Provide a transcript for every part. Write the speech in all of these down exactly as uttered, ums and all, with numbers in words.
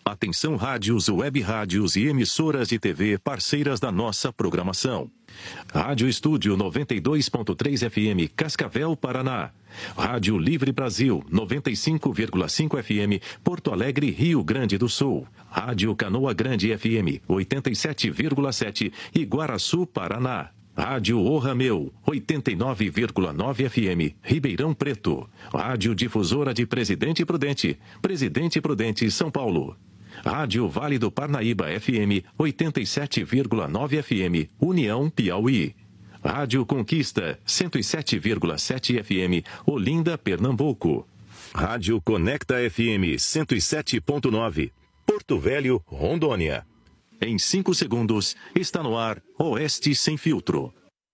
Atenção rádios, web rádios e emissoras de T V parceiras da nossa programação. Rádio Estúdio noventa e dois ponto três F M, Cascavel, Paraná. Rádio Livre Brasil, noventa e cinco vírgula cinco F M, Porto Alegre, Rio Grande do Sul. Rádio Canoa Grande F M, oitenta e sete vírgula sete, Iguaraçu, Paraná. Rádio O Rameu, oitenta e nove vírgula nove F M, Ribeirão Preto. Rádio Difusora de Presidente Prudente, Presidente Prudente, São Paulo. Rádio Vale do Parnaíba F M, oitenta e sete vírgula nove F M, União, Piauí. Rádio Conquista, cento e sete vírgula sete F M, Olinda, Pernambuco. Rádio Conecta F M, cento e sete ponto nove, Porto Velho, Rondônia. Em cinco segundos, está no ar Oeste Sem Filtro.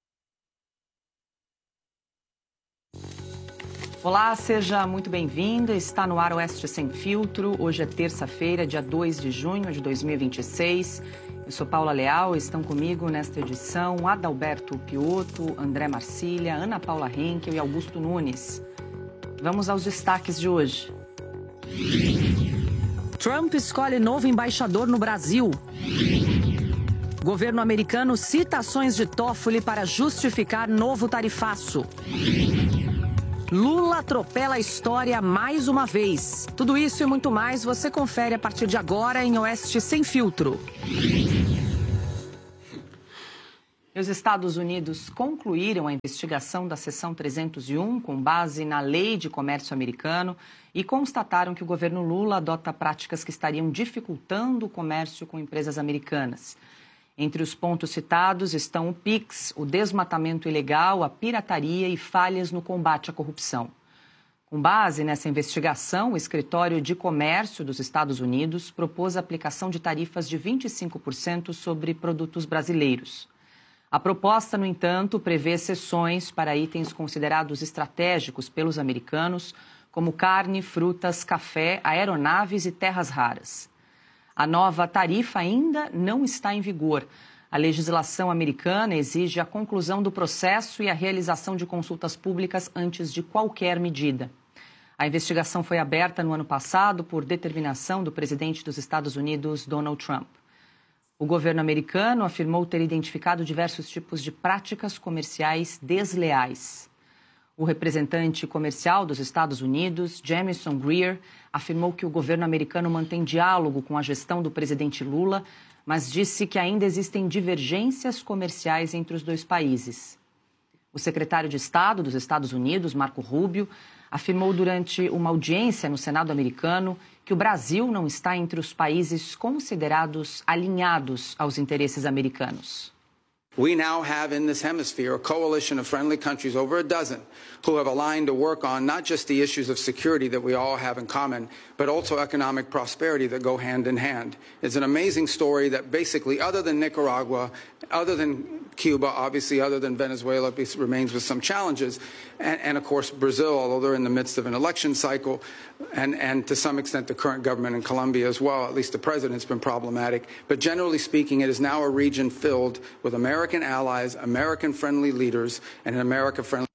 Olá, seja muito bem-vindo. Está no ar Oeste Sem Filtro. Hoje é terça-feira, dia dois de junho de dois mil e vinte e seis. Eu sou Paula Leal, estão comigo nesta edição Adalberto Piotto, André Marcília, Ana Paula Henkel e Augusto Nunes. Vamos aos destaques de hoje. Trump escolhe novo embaixador no Brasil. Governo americano cita ações de Toffoli para justificar novo tarifaço. Lula atropela a história mais uma vez. Tudo isso e muito mais você confere a partir de agora em Oeste Sem Filtro. Os Estados Unidos concluíram a investigação da seção trezentos e um com base na Lei de Comércio Americano e constataram que o governo Lula adota práticas que estariam dificultando o comércio com empresas americanas. Entre os pontos citados estão o PIX, o desmatamento ilegal, a pirataria e falhas no combate à corrupção. Com base nessa investigação, o Escritório de Comércio dos Estados Unidos propôs a aplicação de tarifas de vinte e cinco por cento sobre produtos brasileiros. A proposta, no entanto, prevê exceções para itens considerados estratégicos pelos americanos, como carne, frutas, café, aeronaves e terras raras. A nova tarifa ainda não está em vigor. A legislação americana exige a conclusão do processo e a realização de consultas públicas antes de qualquer medida. A investigação foi aberta no ano passado por determinação do presidente dos Estados Unidos, Donald Trump. O governo americano afirmou ter identificado diversos tipos de práticas comerciais desleais. O representante comercial dos Estados Unidos, Jamieson Greer, afirmou que o governo americano mantém diálogo com a gestão do presidente Lula, mas disse que ainda existem divergências comerciais entre os dois países. O secretário de Estado dos Estados Unidos, Marco Rubio, afirmou durante uma audiência no Senado americano que o Brasil não está entre os países considerados alinhados aos interesses americanos. We now have in this hemisphere a coalition of friendly countries, over a dozen, who have aligned to work on not just the issues of security that we all have in common, but also economic prosperity that go hand in hand. It's an amazing story that basically, other than Nicaragua, other than Cuba, obviously other than Venezuela, remains with some challenges, and, and of course Brazil, although they're in the midst of an election cycle, and, and to some extent the current government in Colombia as well, at least the president's been problematic. But generally speaking, it is now a region filled with American allies, American-friendly leaders, and an America-friendly...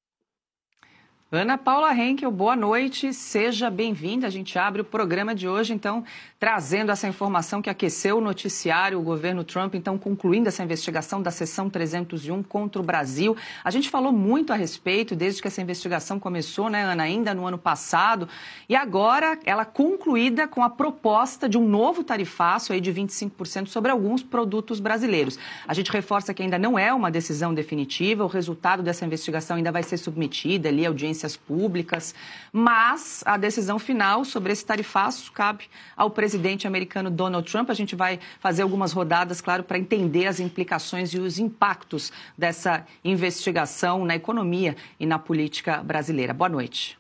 Ana Paula Henkel, boa noite, seja bem-vinda. A gente abre o programa de hoje, então, trazendo essa informação que aqueceu o noticiário, o governo Trump, então, concluindo essa investigação da seção trezentos e um contra o Brasil. A gente falou muito a respeito desde que essa investigação começou, né, Ana, ainda no ano passado, e agora ela concluída com a proposta de um novo tarifaço aí de vinte e cinco por cento sobre alguns produtos brasileiros. A gente reforça que ainda não é uma decisão definitiva, o resultado dessa investigação ainda vai ser submetido ali à audiência públicas, mas a decisão final sobre esse tarifaço cabe ao presidente americano Donald Trump. A gente vai fazer algumas rodadas, claro, para entender as implicações e os impactos dessa investigação na economia e na política brasileira. Boa noite.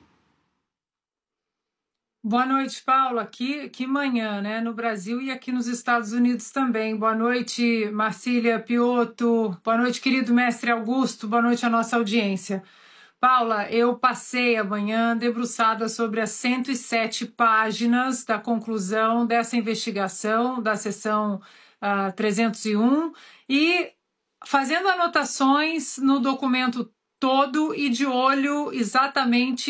Boa noite, Paula. Que, que manhã, né? No Brasil e aqui nos Estados Unidos também. Boa noite, Marcília, Piotto. Boa noite, querido mestre Augusto. Boa noite à nossa audiência. Paula, eu passei a manhã debruçada sobre as cento e sete páginas da conclusão dessa investigação da seção uh, trezentos e um e fazendo anotações no documento todo e de olho exatamente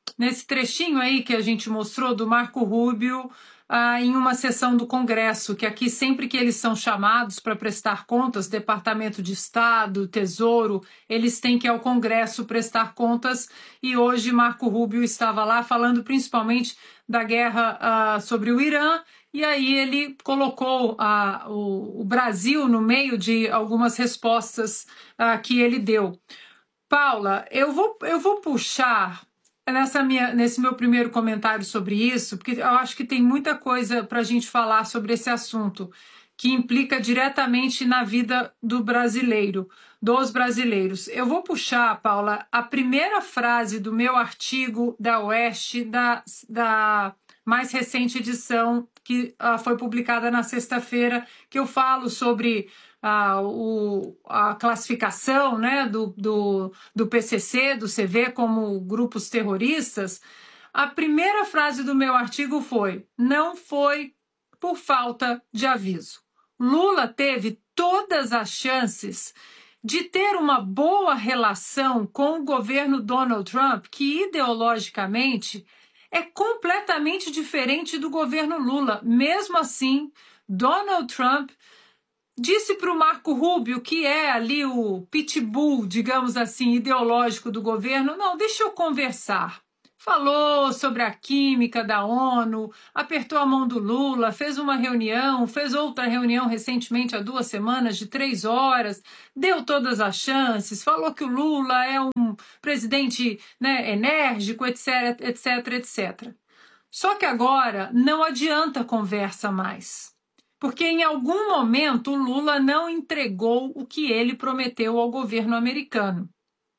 nesse trechinho aí que a gente mostrou do Marco Rubio ah, em uma sessão do Congresso, que aqui sempre que eles são chamados para prestar contas, Departamento de Estado, Tesouro, eles têm que ir ao Congresso prestar contas, e hoje Marco Rubio estava lá falando principalmente da guerra ah, sobre o Irã, e aí ele colocou ah, o, o Brasil no meio de algumas respostas ah, que ele deu. Paula, eu vou, eu vou puxar nessa minha, nesse meu primeiro comentário sobre isso, porque eu acho que tem muita coisa para a gente falar sobre esse assunto, que implica diretamente na vida do brasileiro, dos brasileiros. Eu vou puxar, Paula, a primeira frase do meu artigo da Oeste, da, da mais recente edição, que uh, foi publicada na sexta-feira, que eu falo sobre a, o, a classificação, né, do, do, do P C C, do C V, como grupos terroristas. A primeira frase do meu artigo foi: não foi por falta de aviso. Lula teve todas as chances de ter uma boa relação com o governo Donald Trump, que ideologicamente é completamente diferente do governo Lula. Mesmo assim, Donald Trump disse para o Marco Rubio, que é ali o pitbull, digamos assim, ideológico do governo: não, deixa eu conversar. Falou sobre a química da ONU, apertou a mão do Lula, fez uma reunião, fez outra reunião recentemente, há duas semanas, de três horas, deu todas as chances, falou que o Lula é um presidente, né, enérgico, etc, etc, etcétera. Só que agora não adianta conversa mais, porque em algum momento o Lula não entregou o que ele prometeu ao governo americano.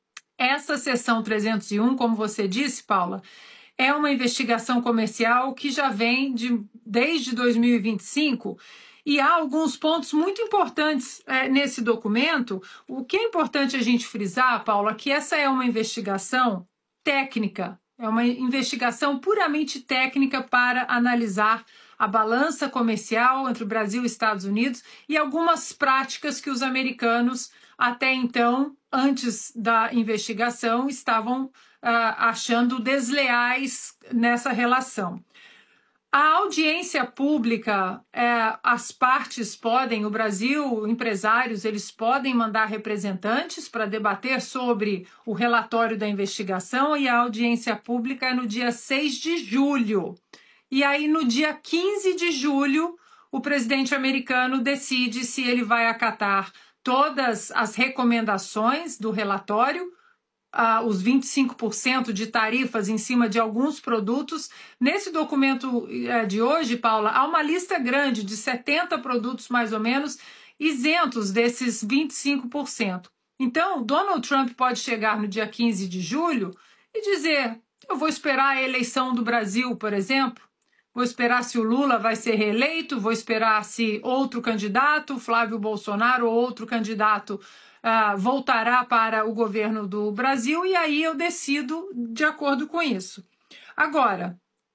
Essa seção trezentos e um, como você disse, Paula, é uma investigação comercial que já vem de, desde dois mil e vinte e cinco, e há alguns pontos muito importantes é, nesse documento. O que é importante a gente frisar, Paula, é que essa é uma investigação técnica, é uma investigação puramente técnica para analisar a balança comercial entre o Brasil e Estados Unidos e algumas práticas que os americanos, até então, antes da investigação, estavam uh, achando desleais nessa relação. A audiência pública, é, as partes podem, o Brasil, empresários, eles podem mandar representantes para debater sobre o relatório da investigação, e a audiência pública é no dia seis de julho. E aí, no dia quinze de julho, o presidente americano decide se ele vai acatar todas as recomendações do relatório, uh, os vinte e cinco por cento de tarifas em cima de alguns produtos. Nesse documento uh, de hoje, Paula, há uma lista grande de setenta produtos, mais ou menos, isentos desses vinte e cinco por cento. Então, Donald Trump pode chegar no dia quinze de julho e dizer: eu vou esperar a eleição do Brasil, por exemplo, vou esperar se o Lula vai ser reeleito, vou esperar se outro candidato, Flávio Bolsonaro, ou outro candidato uh, voltará para o governo do Brasil, e aí eu decido de acordo com isso. Agora,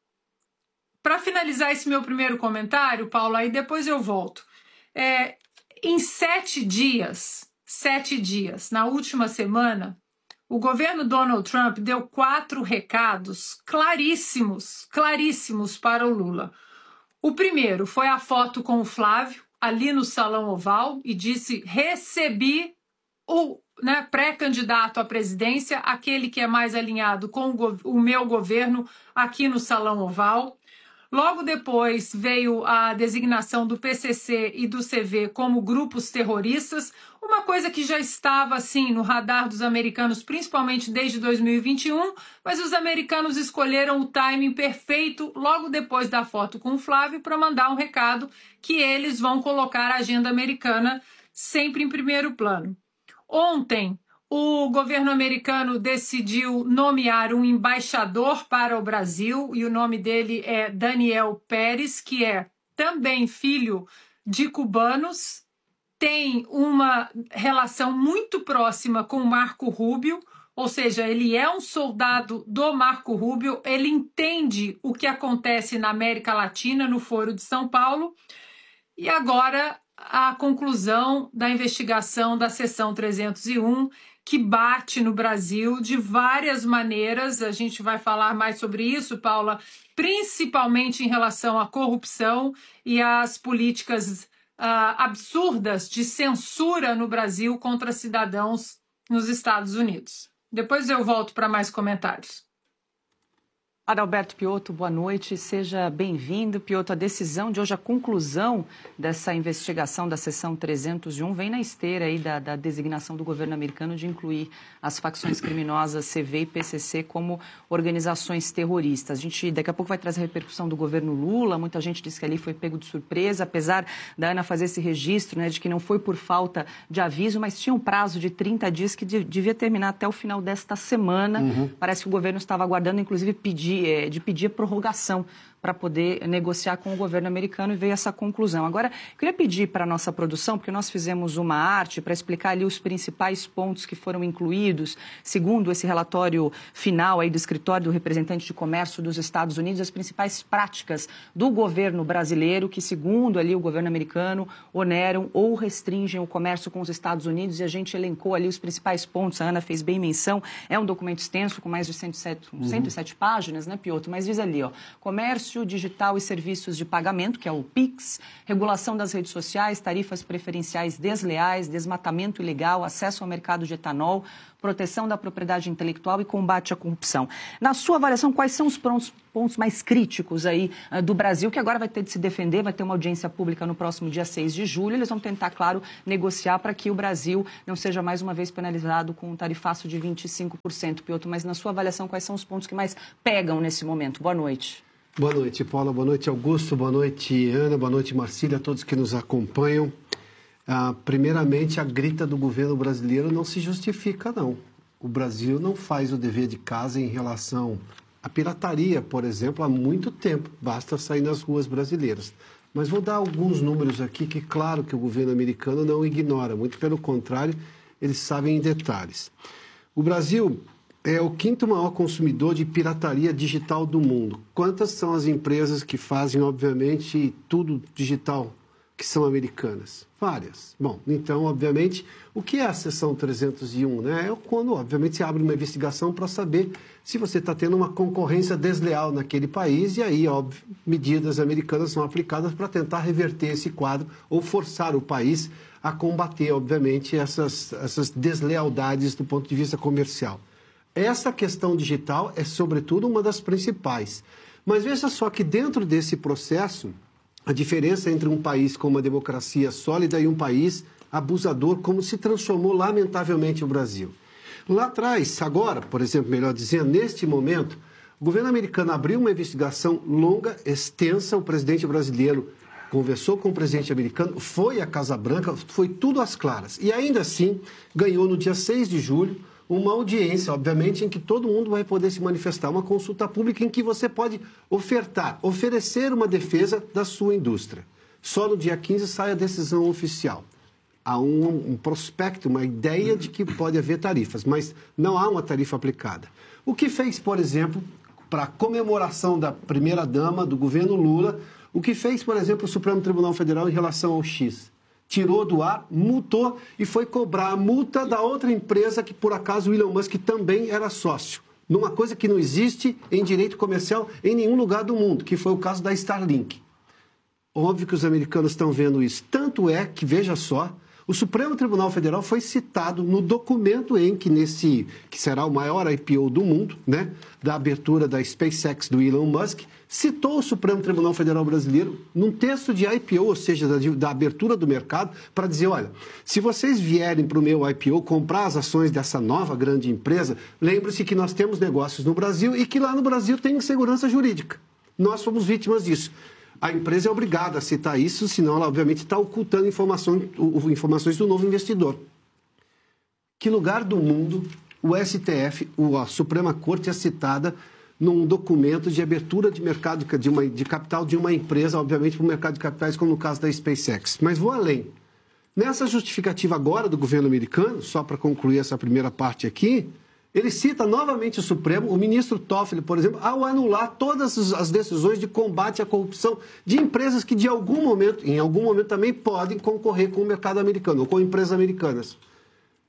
para finalizar esse meu primeiro comentário, Paulo, aí depois eu volto. É, em sete dias, sete dias, na última semana, o governo Donald Trump deu quatro recados claríssimos, claríssimos para o Lula. O primeiro foi a foto com o Flávio, ali no Salão Oval, e disse: recebi o, né, pré-candidato à presidência, aquele que é mais alinhado com o, o meu governo, aqui no Salão Oval. Logo depois veio a designação do P C C e do C V como grupos terroristas, uma coisa que já estava assim no radar dos americanos, principalmente desde dois mil e vinte e um, mas os americanos escolheram o timing perfeito logo depois da foto com o Flávio para mandar um recado que eles vão colocar a agenda americana sempre em primeiro plano. Ontem, o governo americano decidiu nomear um embaixador para o Brasil, e o nome dele é Daniel Pérez, que é também filho de cubanos, tem uma relação muito próxima com o Marco Rubio, ou seja, ele é um soldado do Marco Rubio, ele entende o que acontece na América Latina, no Foro de São Paulo. E agora a conclusão da investigação da seção trezentos e um, que bate no Brasil de várias maneiras. A gente vai falar mais sobre isso, Paula, principalmente em relação à corrupção e às políticas uh, absurdas de censura no Brasil contra cidadãos nos Estados Unidos. Depois eu volto para mais comentários. Adalberto Piotto, boa noite, seja bem-vindo. Piotto, a decisão de hoje, a conclusão dessa investigação da seção trezentos e um vem na esteira aí da, da designação do governo americano de incluir as facções criminosas C V e P C C como organizações terroristas. A gente daqui a pouco vai trazer a repercussão do governo Lula, muita gente disse que ali foi pego de surpresa, apesar da Ana fazer esse registro, né, de que não foi por falta de aviso, mas tinha um prazo de trinta dias que devia terminar até o final desta semana. Uhum. Parece que o governo estava aguardando, inclusive, pedir de pedir prorrogação para poder negociar com o governo americano e veio essa conclusão. Agora, eu queria pedir para a nossa produção, porque nós fizemos uma arte para explicar ali os principais pontos que foram incluídos, segundo esse relatório final aí do escritório do representante de comércio dos Estados Unidos, as principais práticas do governo brasileiro que, segundo ali o governo americano, oneram ou restringem o comércio com os Estados Unidos, e a gente elencou ali os principais pontos, a Ana fez bem menção, é um documento extenso com mais de cento e sete, uhum. cento e sete páginas, né, Piotto? Mas diz ali, ó, comércio digital e serviços de pagamento, que é o Pix, regulação das redes sociais, tarifas preferenciais desleais, desmatamento ilegal, acesso ao mercado de etanol, proteção da propriedade intelectual e combate à corrupção. Na sua avaliação, quais são os pontos, pontos mais críticos aí uh, do Brasil, que agora vai ter de se defender, vai ter uma audiência pública no próximo dia seis de julho, eles vão tentar, claro, negociar para que o Brasil não seja mais uma vez penalizado com um tarifaço de vinte e cinco por cento, Piotto, mas na sua avaliação, quais são os pontos que mais pegam nesse momento? Boa noite. Boa noite, Paula. Boa noite, Augusto. Boa noite, Ana. Boa noite, Marcília, a todos que nos acompanham. Ah, primeiramente, a grita do governo brasileiro não se justifica, não. O Brasil não faz o dever de casa em relação à pirataria, por exemplo, há muito tempo. Basta sair nas ruas brasileiras. Mas vou dar alguns números aqui que, claro, que o governo americano não ignora. Muito pelo contrário, eles sabem em detalhes. O Brasil é o quinto maior consumidor de pirataria digital do mundo. Quantas são as empresas que fazem, obviamente, tudo digital, que são americanas? Várias. Bom, então, obviamente, o que é a seção trezentos e um? Né? É quando, obviamente, se abre uma investigação para saber se você está tendo uma concorrência desleal naquele país e aí, óbvio, medidas americanas são aplicadas para tentar reverter esse quadro ou forçar o país a combater, obviamente, essas, essas deslealdades do ponto de vista comercial. Essa questão digital é, sobretudo, uma das principais. Mas veja só que dentro desse processo, a diferença entre um país com uma democracia sólida e um país abusador, como se transformou, lamentavelmente, o Brasil. Lá atrás, agora, por exemplo, melhor dizendo, neste momento, o governo americano abriu uma investigação longa, extensa, o presidente brasileiro conversou com o presidente americano, foi à Casa Branca, foi tudo às claras. E ainda assim, ganhou no dia seis de julho, uma audiência, obviamente, em que todo mundo vai poder se manifestar, uma consulta pública em que você pode ofertar, oferecer uma defesa da sua indústria. Só no dia quinze sai a decisão oficial. Há um, um prospecto, uma ideia de que pode haver tarifas, mas não há uma tarifa aplicada. O que fez, por exemplo, para a comemoração da primeira-dama do governo Lula, o que fez, por exemplo, o Supremo Tribunal Federal em relação ao X? Tirou do ar, multou e foi cobrar a multa da outra empresa que, por acaso, o Elon Musk também era sócio. Numa coisa que não existe em direito comercial em nenhum lugar do mundo, que foi o caso da Starlink. Óbvio que os americanos estão vendo isso. Tanto é que, veja só, o Supremo Tribunal Federal foi citado no documento em que, nesse, que será o maior I P O do mundo, né, da abertura da SpaceX do Elon Musk, citou o Supremo Tribunal Federal Brasileiro num texto de I P O, ou seja, da, da abertura do mercado, para dizer, olha, se vocês vierem para o meu I P O comprar as ações dessa nova grande empresa, lembre-se que nós temos negócios no Brasil e que lá no Brasil tem segurança jurídica. Nós fomos vítimas disso. A empresa é obrigada a citar isso, senão ela, obviamente, está ocultando informações, informações do novo investidor. Que lugar do mundo o S T F, a Suprema Corte, é citada num documento de abertura de mercado de, uma, de capital de uma empresa, obviamente, para o mercado de capitais, como no caso da SpaceX. Mas vou além. Nessa justificativa agora do governo americano, só para concluir essa primeira parte aqui, ele cita novamente o Supremo, o ministro Toffoli, por exemplo, ao anular todas as decisões de combate à corrupção de empresas que, de algum momento, em algum momento também podem concorrer com o mercado americano, ou com empresas americanas.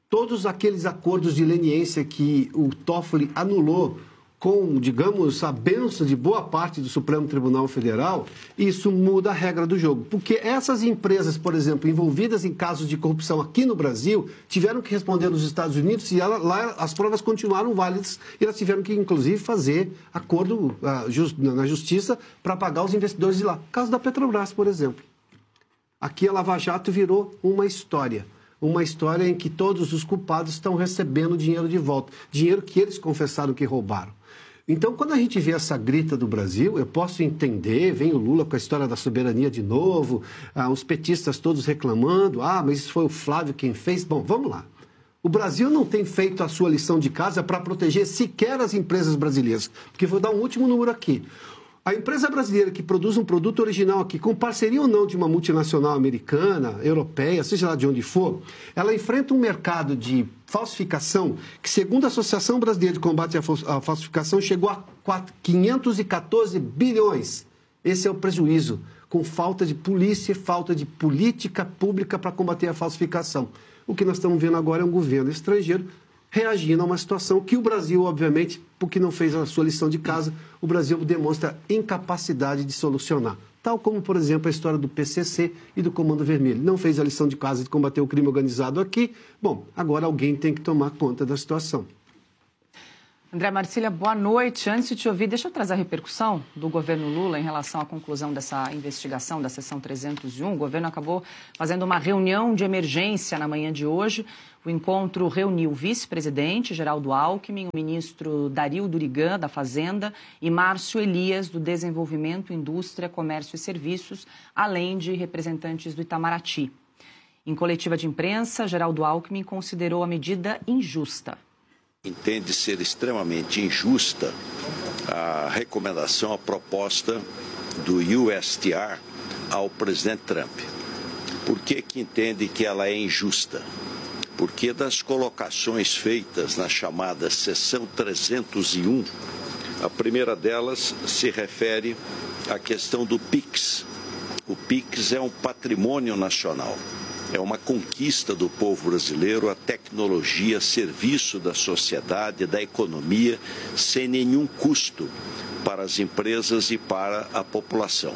todos aqueles acordos de leniência que o Toffoli anulou com, digamos, a benção de boa parte do Supremo Tribunal Federal, isso muda a regra do jogo. Porque essas empresas, por exemplo, envolvidas em casos de corrupção aqui no Brasil, tiveram que responder nos Estados Unidos e ela, lá as provas continuaram válidas e elas tiveram que, inclusive, fazer acordo uh, just, na justiça para pagar os investidores de lá. O caso da Petrobras, por exemplo. Aqui a Lava Jato virou uma história. Uma história em que todos os culpados estão recebendo dinheiro de volta. Dinheiro que eles confessaram que roubaram. Então, quando a gente vê essa grita do Brasil, eu posso entender, vem o Lula com a história da soberania de novo, ah, os petistas todos reclamando, ah, mas isso foi o Flávio quem fez. Bom, vamos lá. O Brasil não tem feito a sua lição de casa para proteger sequer as empresas brasileiras. Porque vou dar um último número aqui. A empresa brasileira que produz um produto original aqui, com parceria ou não de uma multinacional americana, europeia, seja lá de onde for, ela enfrenta um mercado de falsificação que, segundo a Associação Brasileira de Combate à Falsificação, chegou a quinhentos e quatorze bilhões. Esse é o prejuízo, com falta de polícia e falta de política pública para combater a falsificação. O que nós estamos vendo agora é um governo estrangeiro reagindo a uma situação que o Brasil, obviamente, porque não fez a sua lição de casa, o Brasil demonstra incapacidade de solucionar. Tal como, por exemplo, a história do P C C e do Comando Vermelho. Não fez a lição de casa de combater o crime organizado aqui. Bom, agora alguém tem que tomar conta da situação. André Marcília, boa noite. Antes de te ouvir, deixa eu trazer a repercussão do governo Lula em relação à conclusão dessa investigação da seção trezentos e um. O governo acabou fazendo uma reunião de emergência na manhã de hoje. O encontro reuniu o vice-presidente Geraldo Alckmin, o ministro Dario Durigan, da Fazenda, e Márcio Elias, do Desenvolvimento, Indústria, Comércio e Serviços, além de representantes do Itamaraty. Em coletiva de imprensa, Geraldo Alckmin considerou a medida injusta. Entende ser extremamente injusta a recomendação, a proposta do U S T R ao presidente Trump. Por que que entende que ela é injusta? Porque das colocações feitas na chamada seção trezentos e um, a primeira delas se refere à questão do PIX. O PIX é um patrimônio nacional. É uma conquista do povo brasileiro, a tecnologia, serviço da sociedade, da economia, sem nenhum custo para as empresas e para a população.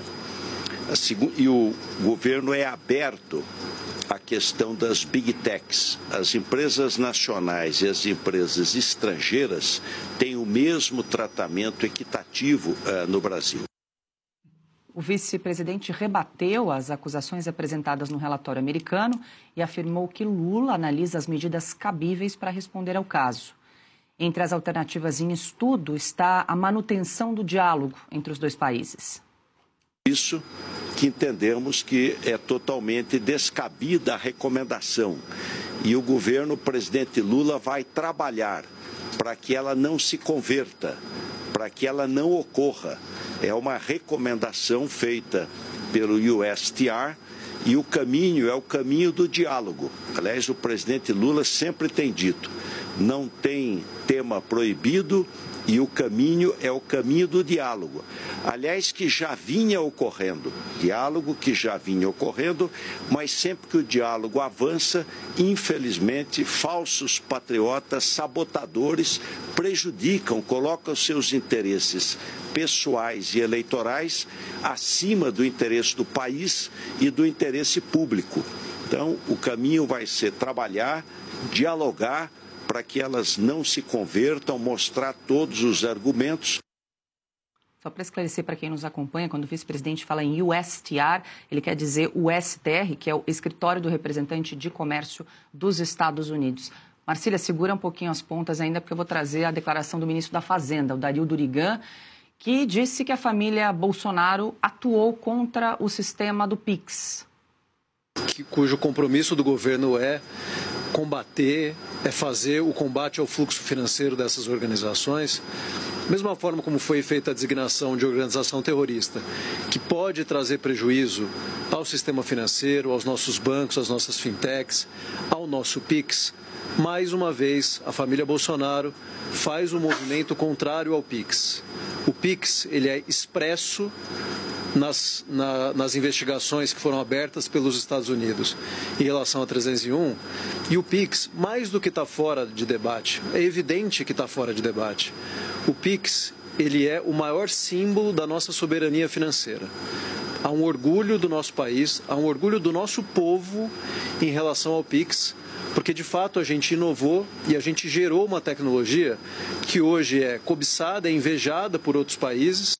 E o governo é aberto à questão das Big Techs. As empresas nacionais e as empresas estrangeiras têm o mesmo tratamento equitativo uh, no Brasil. O vice-presidente rebateu as acusações apresentadas no relatório americano e afirmou que Lula analisa as medidas cabíveis para responder ao caso. Entre as alternativas em estudo está a manutenção do diálogo entre os dois países. Isso que entendemos que é totalmente descabida a recomendação. E o governo, o presidente Lula, vai trabalhar para que ela não se converta, para que ela não ocorra. É uma recomendação feita pelo U S T R e o caminho é o caminho do diálogo. Aliás, o presidente Lula sempre tem dito, não tem tema proibido e o caminho é o caminho do diálogo. Aliás, que já vinha ocorrendo, diálogo que já vinha ocorrendo, mas sempre que o diálogo avança, infelizmente, falsos patriotas, sabotadores, prejudicam, colocam seus interesses pessoais e eleitorais acima do interesse do país e do interesse público. Então, o caminho vai ser trabalhar, dialogar, para que elas não se convertam, mostrar todos os argumentos. Só para esclarecer para quem nos acompanha, quando o vice-presidente fala em U S T R, ele quer dizer o S T R, que é o Escritório do Representante de Comércio dos Estados Unidos. Marcília, segura um pouquinho as pontas ainda, porque eu vou trazer a declaração do ministro da Fazenda, o Dario Durigan, que disse que a família Bolsonaro atuou contra o sistema do PIX. Que, cujo compromisso do governo é combater, é fazer o combate ao fluxo financeiro dessas organizações, mesma forma como foi feita a designação de organização terrorista, que pode trazer prejuízo ao sistema financeiro, aos nossos bancos, às nossas fintechs, ao nosso PIX. Mais uma vez, a família Bolsonaro faz um movimento contrário ao PIX. O PIX ele é expresso nas, na, nas investigações que foram abertas pelos Estados Unidos em relação a trezentos e um, e o Pix, mais do que está fora de debate, é evidente que está fora de debate. O Pix, ele é o maior símbolo da nossa soberania financeira. Há um orgulho do nosso país, há um orgulho do nosso povo em relação ao Pix, porque de fato a gente inovou e a gente gerou uma tecnologia que hoje é cobiçada, é invejada por outros países.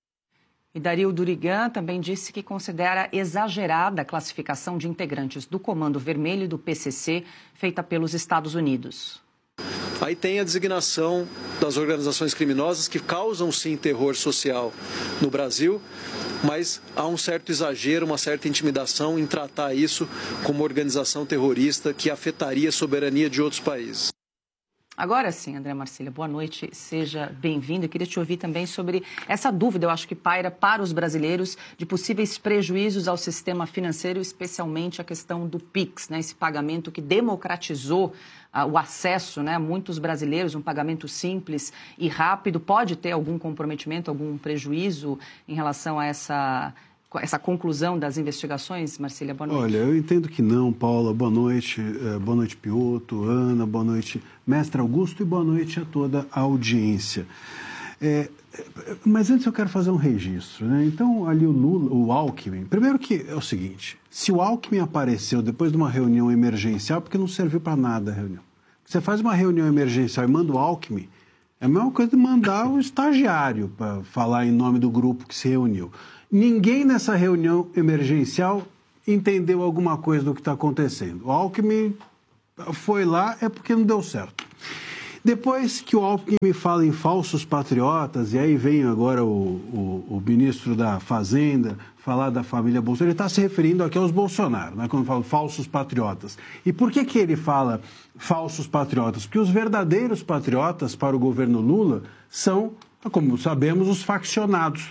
E Dario Durigan também disse que considera exagerada a classificação de integrantes do Comando Vermelho e do P C C feita pelos Estados Unidos. Aí tem a designação das organizações criminosas que causam, sim, terror social no Brasil, mas há um certo exagero, uma certa intimidação em tratar isso como organização terrorista que afetaria a soberania de outros países. Agora sim, André Marcília, boa noite, seja bem-vindo. Eu queria te ouvir também sobre essa dúvida, eu acho que paira para os brasileiros, de possíveis prejuízos ao sistema financeiro, especialmente a questão do Pix, né? Esse pagamento que democratizou uh, o acesso, né, a muitos brasileiros, um pagamento simples e rápido. Pode ter algum comprometimento, algum prejuízo em relação a essa... essa conclusão das investigações, Marcília? Boa noite. Olha, eu entendo que não, Paula. Boa noite. Boa noite, Piotto, Ana, boa noite, mestre Augusto, e boa noite a toda a audiência. É, mas antes eu quero fazer um registro, né? Então, ali o Lula, o Alckmin, primeiro que é o seguinte, se o Alckmin apareceu depois de uma reunião emergencial, porque não serviu para nada a reunião. Você faz uma reunião emergencial e manda o Alckmin, é a mesma coisa de mandar o estagiário para falar em nome do grupo que se reuniu. Ninguém nessa reunião emergencial entendeu alguma coisa do que está acontecendo. O Alckmin foi lá, é porque não deu certo. Depois que o Alckmin fala em falsos patriotas, e aí vem agora o, o, o ministro da Fazenda falar da família Bolsonaro, ele está se referindo aqui aos Bolsonaro, né, quando fala falsos patriotas. E por que que ele fala falsos patriotas? Porque os verdadeiros patriotas para o governo Lula são, como sabemos, os faccionados.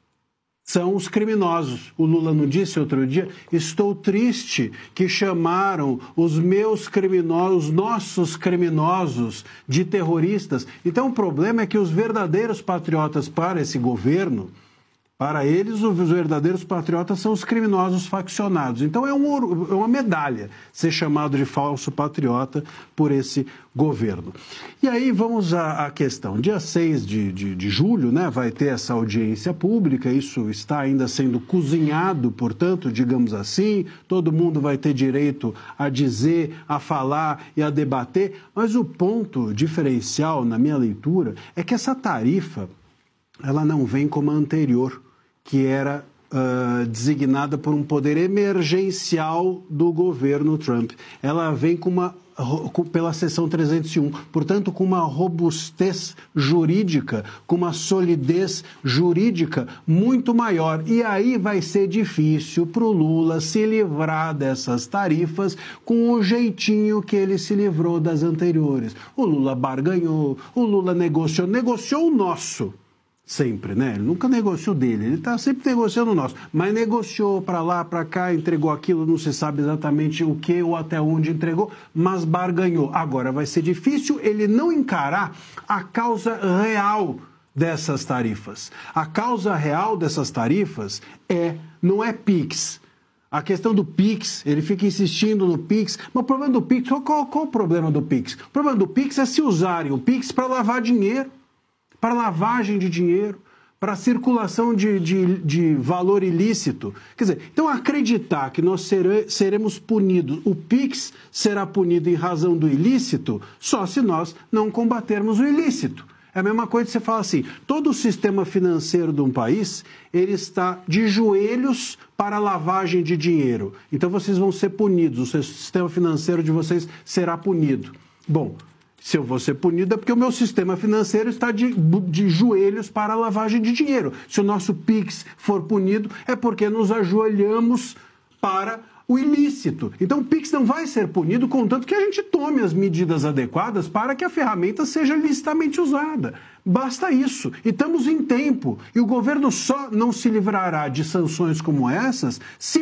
São os criminosos. O Lula não disse outro dia, estou triste que chamaram os meus criminosos, os nossos criminosos de terroristas. Então o problema é que os verdadeiros patriotas para esse governo, para eles os verdadeiros patriotas são os criminosos faccionados. Então é, um, é uma medalha ser chamado de falso patriota por esse governo. E aí vamos à, à questão. Dia seis de, de, de julho, né, vai ter essa audiência pública, isso está ainda sendo cozinhado, portanto, digamos assim, todo mundo vai ter direito a dizer, a falar e a debater, mas o ponto diferencial, na minha leitura, é que essa tarifa, ela não vem como a anterior, que era uh, designada por um poder emergencial do governo Trump. Ela vem com uma, com, pela seção trezentos e um, portanto, com uma robustez jurídica, com uma solidez jurídica muito maior. E aí vai ser difícil para o Lula se livrar dessas tarifas com o jeitinho que ele se livrou das anteriores. O Lula barganhou, o Lula negociou, negociou o nosso. Sempre, né? Ele nunca negociou dele, ele está sempre negociando o nosso, mas negociou para lá, para cá, entregou aquilo, não se sabe exatamente o que ou até onde entregou, mas barganhou. Agora vai ser difícil ele não encarar a causa real dessas tarifas. A causa real dessas tarifas é, não é Pix. A questão do Pix, ele fica insistindo no Pix, mas o problema do Pix, qual, qual, qual o problema do Pix? O problema do Pix é se usarem o Pix para lavar dinheiro, para lavagem de dinheiro, para circulação de, de, de valor ilícito. Quer dizer, então acreditar que nós sere, seremos punidos, o Pix será punido em razão do ilícito, só se nós não combatermos o ilícito. É a mesma coisa que você fala assim, todo o sistema financeiro de um país, ele está de joelhos para a lavagem de dinheiro. Então vocês vão ser punidos, o sistema financeiro de vocês será punido. Bom, se eu vou ser punido é porque o meu sistema financeiro está de, de joelhos para a lavagem de dinheiro. Se o nosso Pix for punido, é porque nos ajoelhamos para o ilícito. Então o Pix não vai ser punido, contanto que a gente tome as medidas adequadas para que a ferramenta seja licitamente usada. Basta isso. E estamos em tempo. E o governo só não se livrará de sanções como essas se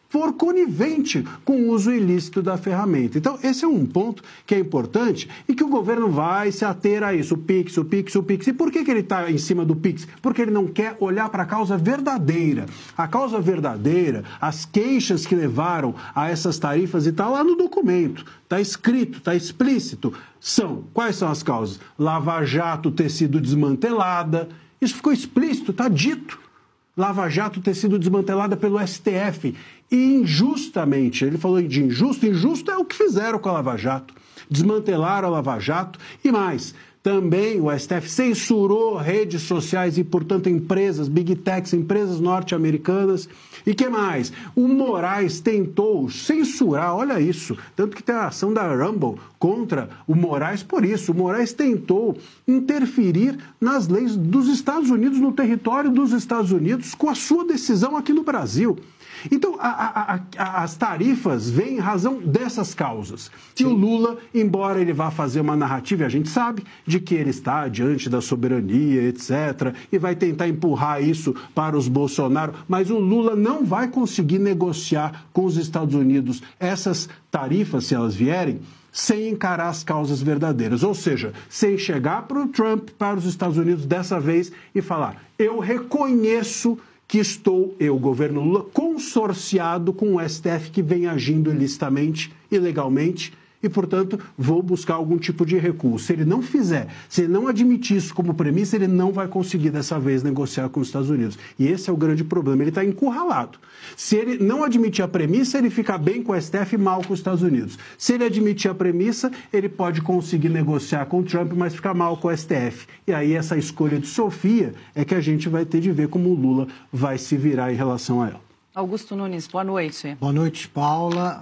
for conivente com o uso ilícito da ferramenta. Então, esse é um ponto que é importante e que o governo vai se ater a isso, o Pix, o Pix, o Pix. E por que que ele está em cima do Pix? Porque ele não quer olhar para a causa verdadeira. A causa verdadeira, as queixas que levaram a essas tarifas, e está lá no documento, está escrito, está explícito, são, quais são as causas? Lava Jato ter sido desmantelada, isso ficou explícito, está dito. Lava Jato ter sido desmantelada pelo S T F e injustamente, ele falou de injusto, injusto é o que fizeram com a Lava Jato, desmantelaram a Lava Jato e mais, também o S T F censurou redes sociais e, portanto, empresas, big techs, empresas norte-americanas. E que mais? O Moraes tentou censurar, olha isso, tanto que tem a ação da Rumble contra o Moraes por isso. O Moraes tentou interferir nas leis dos Estados Unidos, no território dos Estados Unidos, com a sua decisão aqui no Brasil. Então, a, a, a, as tarifas vêm em razão dessas causas. E o Lula, embora ele vá fazer uma narrativa, e a gente sabe, de que ele está diante da soberania, etcétera, e vai tentar empurrar isso para os Bolsonaro, mas o Lula não vai conseguir negociar com os Estados Unidos essas tarifas, se elas vierem, sem encarar as causas verdadeiras. Ou seja, sem chegar para o Trump, para os Estados Unidos dessa vez e falar, eu reconheço que estou, eu, o governo Lula, consorciado com o S T F que vem agindo ilicitamente, ilegalmente, e, portanto, vou buscar algum tipo de recuo. Se ele não fizer, se ele não admitir isso como premissa, ele não vai conseguir, dessa vez, negociar com os Estados Unidos. E esse é o grande problema, ele está encurralado. Se ele não admitir a premissa, ele fica bem com o S T F e mal com os Estados Unidos. Se ele admitir a premissa, ele pode conseguir negociar com o Trump, mas ficar mal com o S T F. E aí essa escolha de Sofia é que a gente vai ter de ver como o Lula vai se virar em relação a ela. Augusto Nunes, boa noite. Boa noite, Paula,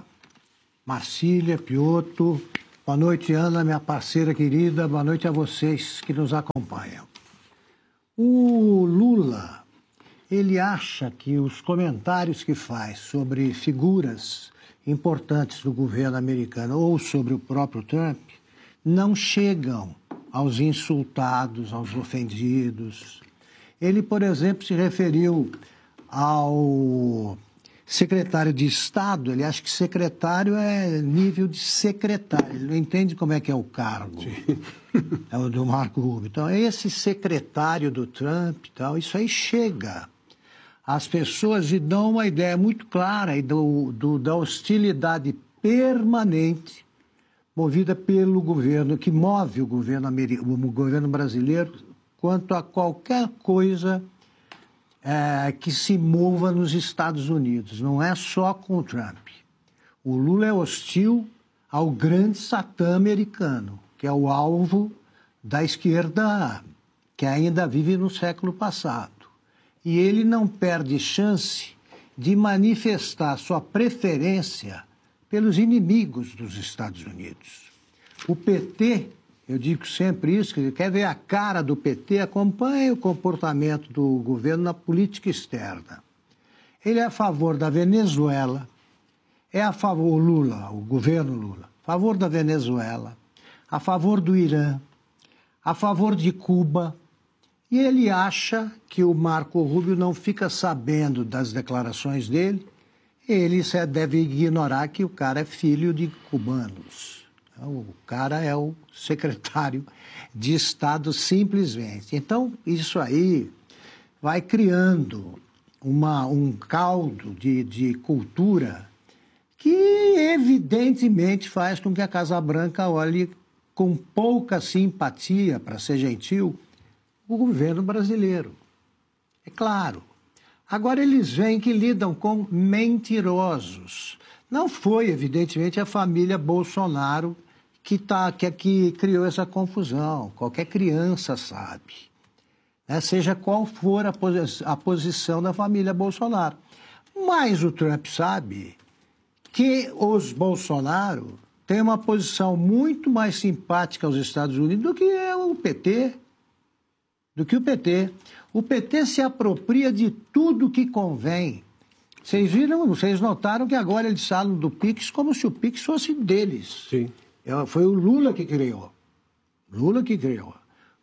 Marcília, Piotto. Boa noite, Ana, minha parceira querida. Boa noite a vocês que nos acompanham. O Lula, ele acha que os comentários que faz sobre figuras importantes do governo americano ou sobre o próprio Trump não chegam aos insultados, aos ofendidos. Ele, por exemplo, se referiu ao secretário de Estado, ele acha que secretário é nível de secretário, ele não entende como é que é o cargo. Sim. É o do Marco Rubio. Então, esse secretário do Trump, tal, isso aí chega às pessoas e dão uma ideia muito clara do, do, da hostilidade permanente movida pelo governo, que move o governo, o governo brasileiro quanto a qualquer coisa É, que se mova nos Estados Unidos, não é só com o Trump. O Lula é hostil ao grande satã americano, que é o alvo da esquerda que ainda vive no século passado. E ele não perde chance de manifestar sua preferência pelos inimigos dos Estados Unidos. O P T, eu digo sempre isso, que quer ver a cara do P T, acompanhe o comportamento do governo na política externa. Ele é a favor da Venezuela, é a favor, o Lula, o governo Lula, a favor da Venezuela, a favor do Irã, a favor de Cuba, e ele acha que o Marco Rubio não fica sabendo das declarações dele, ele deve ignorar que o cara é filho de cubanos. O cara é o secretário de Estado simplesmente. Então, isso aí vai criando uma, um caldo de, de cultura que, evidentemente, faz com que a Casa Branca olhe com pouca simpatia, para ser gentil, o governo brasileiro. É claro. Agora, eles veem que lidam com mentirosos. Não foi, evidentemente, a família Bolsonaro que, tá, que, que criou essa confusão. Qualquer criança sabe. Né? Seja qual for a, posi a posição da família Bolsonaro. Mas o Trump sabe que os Bolsonaro têm uma posição muito mais simpática aos Estados Unidos do que é o P T. Do que o P T. O P T se apropria de tudo que convém. Vocês viram, vocês notaram que agora eles falam do Pix como se o Pix fosse deles. Sim. Foi o Lula que criou. Lula que criou.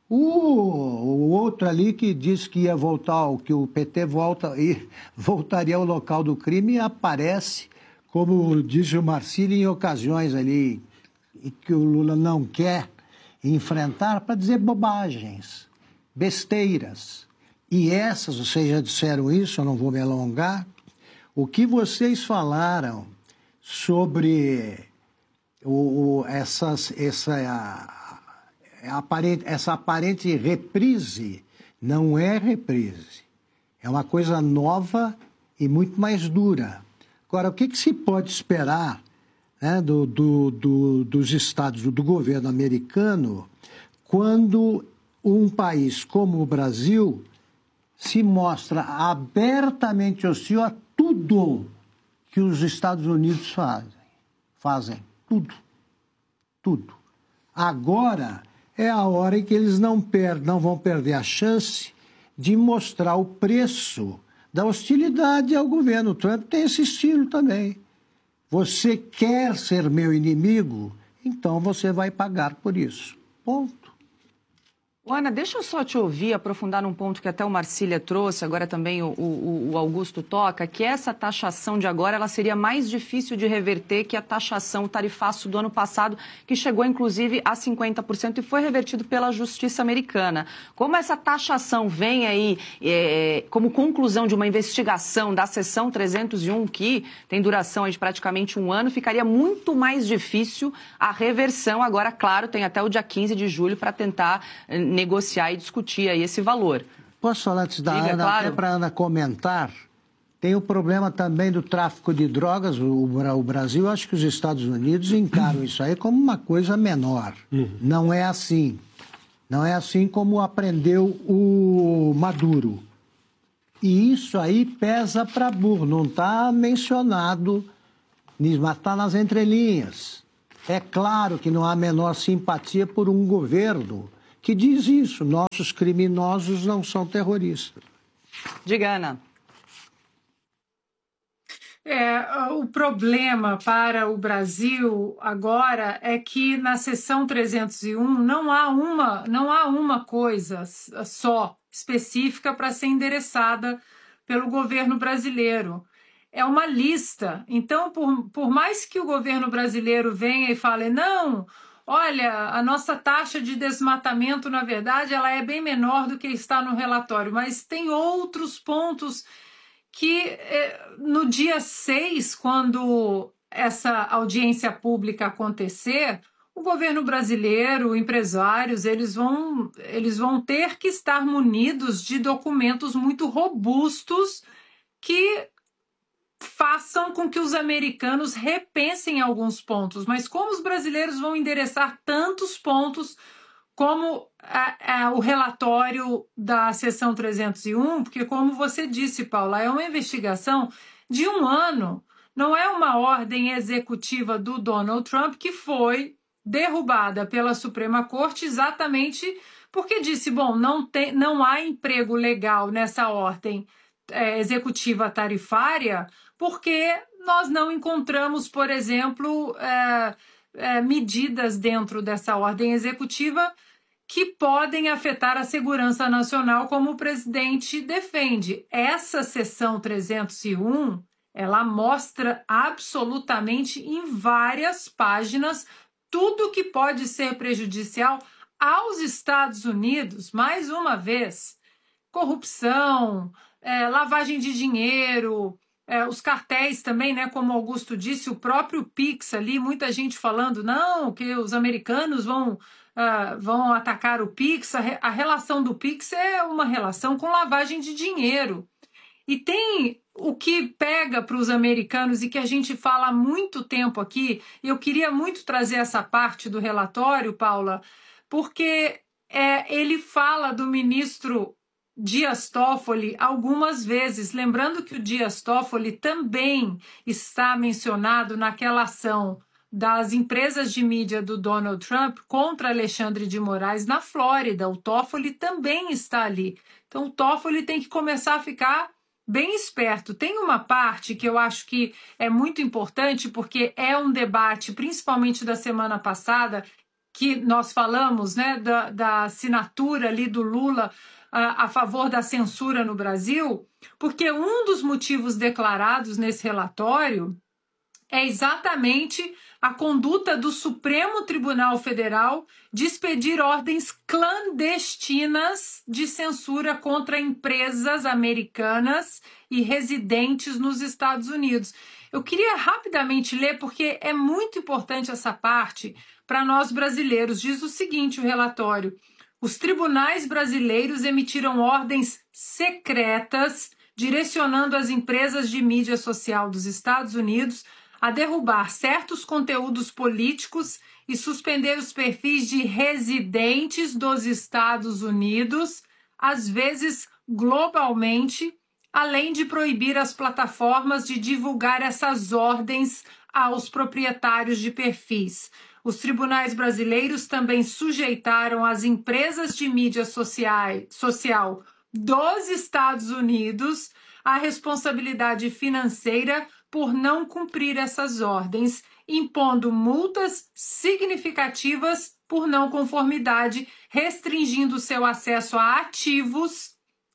O, o outro ali que disse que ia voltar, que o P T volta e voltaria ao local do crime, aparece, como disse o Marcílio, em ocasiões ali que o Lula não quer enfrentar, para dizer bobagens, besteiras. E essas, vocês já disseram isso, eu não vou me alongar. O que vocês falaram sobre o, o, essas, essa, a, aparente, essa aparente reprise não é reprise. É uma coisa nova e muito mais dura. Agora, o que, que se pode esperar, né, do, do, do, dos estados, do governo americano, quando um país como o Brasil se mostra abertamente hostil a tudo que os Estados Unidos fazem. Fazem tudo. Tudo. Agora é a hora em que eles não, per não vão perder a chance de mostrar o preço da hostilidade ao governo. O Trump tem esse estilo também. Você quer ser meu inimigo? Então você vai pagar por isso. Ponto. Ana, deixa eu só te ouvir, aprofundar num ponto que até o Marcília trouxe, agora também o, o, o Augusto toca, que essa taxação de agora ela seria mais difícil de reverter que a taxação tarifaço do ano passado, que chegou inclusive a cinquenta por cento e foi revertido pela Justiça Americana. Como essa taxação vem aí é, como conclusão de uma investigação da seção trezentos e um, que tem duração aí de praticamente um ano, ficaria muito mais difícil a reversão. Agora, claro, tem até o dia quinze de julho para tentar negociar e discutir aí esse valor. Posso falar antes da Diga, Ana, claro. até para a Ana comentar? Tem o problema também do tráfico de drogas. O, o Brasil, acho que os Estados Unidos encaram isso aí como uma coisa menor. Uhum. Não é assim. Não é assim como aprendeu o Maduro. E isso aí pesa para burro. Não está mencionado, mas está nas entrelinhas. É claro que não há a menor simpatia por um governo que diz isso, nossos criminosos não são terroristas. Diga, Ana. É, o problema para o Brasil agora é que na seção trezentos e um não há uma, não há uma coisa só específica para ser endereçada pelo governo brasileiro. É uma lista. Então, por, por mais que o governo brasileiro venha e fale, não, olha, a nossa taxa de desmatamento, na verdade, ela é bem menor do que está no relatório, mas tem outros pontos que no dia seis, quando essa audiência pública acontecer, o governo brasileiro, empresários, eles vão, eles vão ter que estar munidos de documentos muito robustos que façam com que os americanos repensem alguns pontos. Mas como os brasileiros vão endereçar tantos pontos como a, a, o relatório da seção trezentos e um, porque como você disse, Paula, é uma investigação de um ano, não é uma ordem executiva do Donald Trump que foi derrubada pela Suprema Corte exatamente porque disse, bom, não, tem, não há emprego legal nessa ordem é, executiva tarifária, porque nós não encontramos, por exemplo, é, é, medidas dentro dessa ordem executiva que podem afetar a segurança nacional, como o presidente defende. Essa seção trezentos e um, ela mostra absolutamente em várias páginas tudo que pode ser prejudicial aos Estados Unidos, mais uma vez, corrupção, é, lavagem de dinheiro, é, os cartéis também, né, como Augusto disse, o próprio Pix ali, muita gente falando, não, que os americanos vão... Uh, vão atacar o Pix, a, re a relação do Pix é uma relação com lavagem de dinheiro. E tem o que pega para os americanos e que a gente fala há muito tempo aqui, e eu queria muito trazer essa parte do relatório, Paula, porque é, ele fala do ministro Dias Toffoli algumas vezes, lembrando que o Dias Toffoli também está mencionado naquela ação das empresas de mídia do Donald Trump contra Alexandre de Moraes na Flórida. O Toffoli também está ali. Então o Toffoli tem que começar a ficar bem esperto. Tem uma parte que eu acho que é muito importante, porque é um debate, principalmente da semana passada, que nós falamos, né, da, da assinatura ali do Lula a, a favor da censura no Brasil, porque um dos motivos declarados nesse relatório é exatamente a conduta do Supremo Tribunal Federal de expedir ordens clandestinas de censura contra empresas americanas e residentes nos Estados Unidos. Eu queria rapidamente ler, porque é muito importante essa parte para nós brasileiros. Diz o seguinte, o relatório: os tribunais brasileiros emitiram ordens secretas direcionando as empresas de mídia social dos Estados Unidos a derrubar certos conteúdos políticos e suspender os perfis de residentes dos Estados Unidos, às vezes globalmente, além de proibir as plataformas de divulgar essas ordens aos proprietários de perfis. Os tribunais brasileiros também sujeitaram as empresas de mídia social, social dos Estados Unidos à responsabilidade financeira por não cumprir essas ordens, impondo multas significativas por não conformidade, restringindo seu acesso a ativos,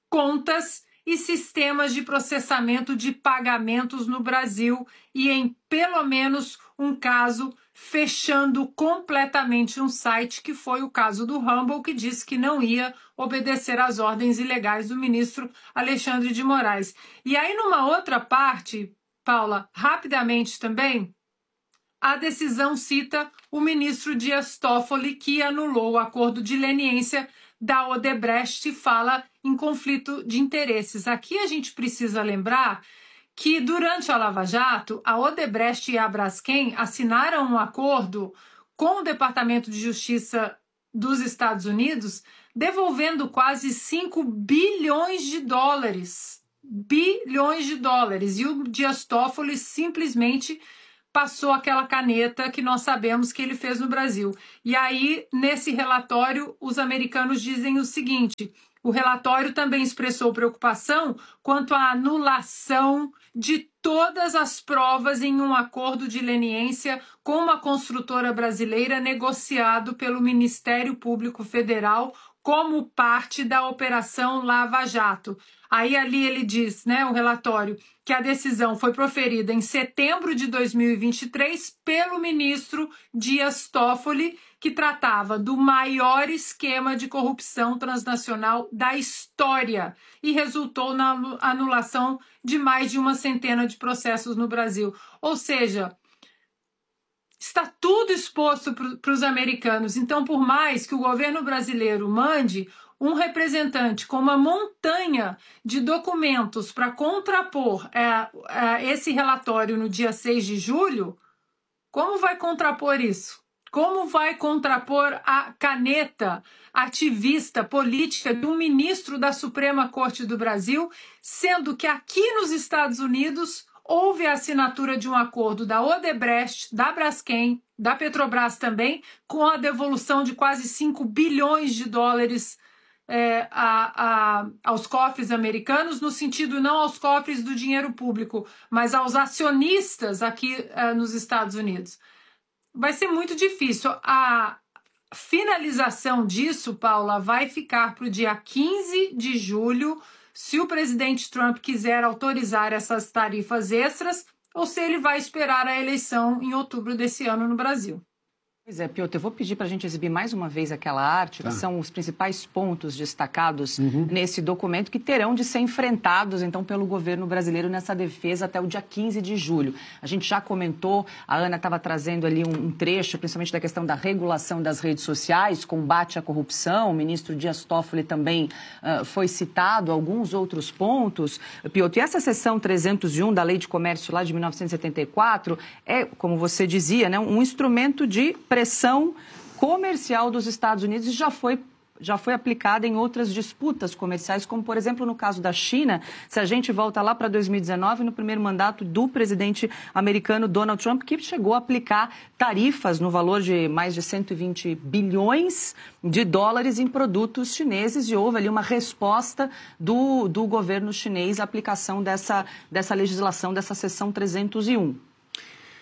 contas e sistemas de processamento de pagamentos no Brasil e, em pelo menos um caso, fechando completamente um site, que foi o caso do Rumble, que disse que não ia obedecer às ordens ilegais do ministro Alexandre de Moraes. E aí, numa outra parte, Paula, rapidamente também, a decisão cita o ministro Dias Toffoli, que anulou o acordo de leniência da Odebrecht e fala em conflito de interesses. Aqui a gente precisa lembrar que, durante a Lava Jato, a Odebrecht e a Braskem assinaram um acordo com o Departamento de Justiça dos Estados Unidos, devolvendo quase cinco bilhões de dólares. Bilhões de dólares. E o Dias Toffoli simplesmente passou aquela caneta que nós sabemos que ele fez no Brasil. E aí, nesse relatório, os americanos dizem o seguinte: o relatório também expressou preocupação quanto à anulação de todas as provas em um acordo de leniência com uma construtora brasileira negociado pelo Ministério Público Federal como parte da Operação Lava Jato. Aí ali ele diz, né, o relatório, que a decisão foi proferida em setembro de dois mil e vinte e três pelo ministro Dias Toffoli, que tratava do maior esquema de corrupção transnacional da história e resultou na anulação de mais de uma centena de processos no Brasil. Ou seja, está tudo exposto para os americanos. Então, por mais que o governo brasileiro mande um representante com uma montanha de documentos para contrapor é, é, esse relatório no dia seis de julho, como vai contrapor isso? Como vai contrapor a caneta ativista política de um ministro da Suprema Corte do Brasil, sendo que aqui nos Estados Unidos houve a assinatura de um acordo da Odebrecht, da Braskem, da Petrobras também, com a devolução de quase cinco bilhões de dólares é, a, a, aos cofres americanos, no sentido não aos cofres do dinheiro público, mas aos acionistas aqui é, nos Estados Unidos. Vai ser muito difícil. A finalização disso, Paula, vai ficar para o dia quinze de julho, se o presidente Trump quiser autorizar essas tarifas extras, ou se ele vai esperar a eleição em outubro desse ano no Brasil. Pois é, Piotr, eu vou pedir para a gente exibir mais uma vez aquela arte, que ah. são os principais pontos destacados uhum. nesse documento, que terão de ser enfrentados, então, pelo governo brasileiro nessa defesa até o dia quinze de julho. A gente já comentou, a Ana estava trazendo ali um, um trecho, principalmente da questão da regulação das redes sociais, combate à corrupção, o ministro Dias Toffoli também uh, foi citado, alguns outros pontos. Piotr, e essa seção trezentos e um da Lei de Comércio lá de mil novecentos e setenta e quatro é, como você dizia, né, um instrumento de pressão comercial dos Estados Unidos e já foi, já foi aplicada em outras disputas comerciais, como, por exemplo, no caso da China. Se a gente volta lá para dois mil e dezenove, no primeiro mandato do presidente americano Donald Trump, que chegou a aplicar tarifas no valor de mais de cento e vinte bilhões de dólares em produtos chineses, e houve ali uma resposta do, do governo chinês à aplicação dessa, dessa legislação, dessa seção trezentos e um.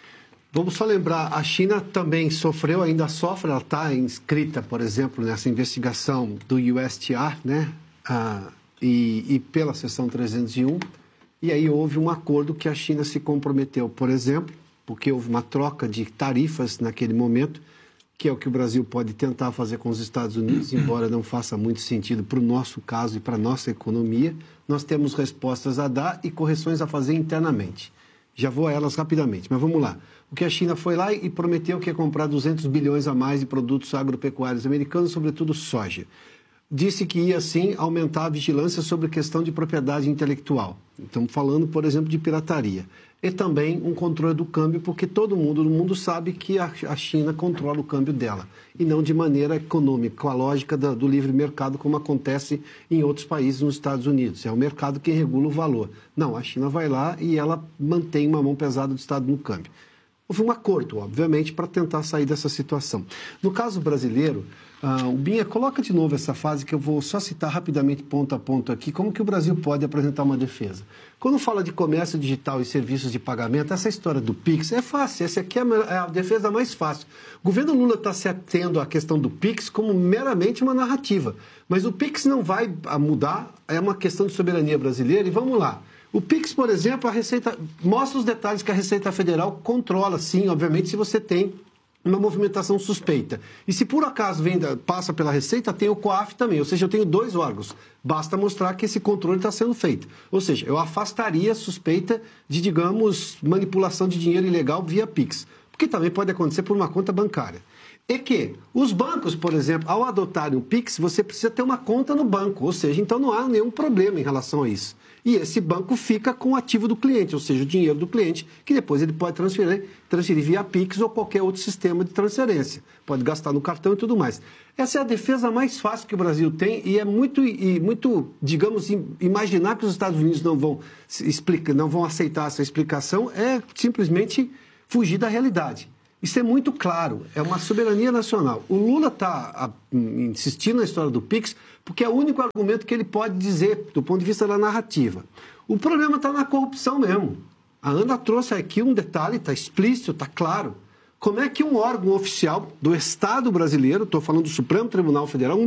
Vamos só lembrar, a China também sofreu, ainda sofre, ela está inscrita, por exemplo, nessa investigação do U S T R, né? Ah, e, e pela seção trezentos e um, e aí houve um acordo que a China se comprometeu, por exemplo, porque houve uma troca de tarifas naquele momento, que é o que o Brasil pode tentar fazer com os Estados Unidos, embora não faça muito sentido para o nosso caso e para a nossa economia. Nós temos respostas a dar e correções a fazer internamente. Já vou a elas rapidamente, mas vamos lá. O que a China foi lá e prometeu que ia comprar duzentos bilhões a mais de produtos agropecuários americanos, sobretudo soja. Disse que ia, sim, aumentar a vigilância sobre a questão de propriedade intelectual. Estamos falando, por exemplo, de pirataria. E também um controle do câmbio, porque todo mundo no mundo sabe que a China controla o câmbio dela, e não de maneira econômica, com a lógica do livre mercado, como acontece em outros países nos Estados Unidos. É o mercado que regula o valor. Não, a China vai lá e ela mantém uma mão pesada do Estado no câmbio. Houve um acordo, obviamente, para tentar sair dessa situação. No caso brasileiro, uh, o Binha, coloca de novo essa fase que eu vou só citar rapidamente ponto a ponto aqui, como que o Brasil pode apresentar uma defesa. Quando fala de comércio digital e serviços de pagamento, essa história do Pix é fácil, essa aqui é a defesa mais fácil. O governo Lula está se atendo à questão do Pix como meramente uma narrativa, mas o Pix não vai mudar, é uma questão de soberania brasileira e vamos lá. O Pix, por exemplo, a Receita mostra os detalhes que a Receita Federal controla, sim, obviamente, se você tem uma movimentação suspeita. E se por acaso vem, passa pela Receita, tem o COAF também, ou seja, eu tenho dois órgãos. Basta mostrar que esse controle está sendo feito. Ou seja, eu afastaria a suspeita de, digamos, manipulação de dinheiro ilegal via Pix, porque também pode acontecer por uma conta bancária. E que os bancos, por exemplo, ao adotarem o Pix, você precisa ter uma conta no banco, ou seja, então não há nenhum problema em relação a isso. E esse banco fica com o ativo do cliente, ou seja, o dinheiro do cliente, que depois ele pode transferir, transferir via Pix ou qualquer outro sistema de transferência. Pode gastar no cartão e tudo mais. Essa é a defesa mais fácil que o Brasil tem e é muito, e muito digamos, imaginar que os Estados Unidos não vão, explica, não vão aceitar essa explicação é simplesmente fugir da realidade. Isso é muito claro, é uma soberania nacional. O Lula está insistindo na história do Pix porque é o único argumento que ele pode dizer do ponto de vista da narrativa. O problema está na corrupção mesmo. A Ana trouxe aqui um detalhe, está explícito, está claro. Como é que um órgão oficial do Estado brasileiro, estou falando do Supremo Tribunal Federal, um